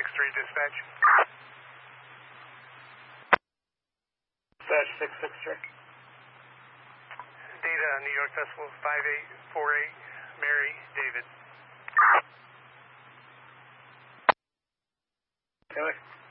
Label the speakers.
Speaker 1: dispatch.
Speaker 2: Dispatch 663.
Speaker 1: Data, New York Festival 5848, Mary, David.
Speaker 2: Taylor.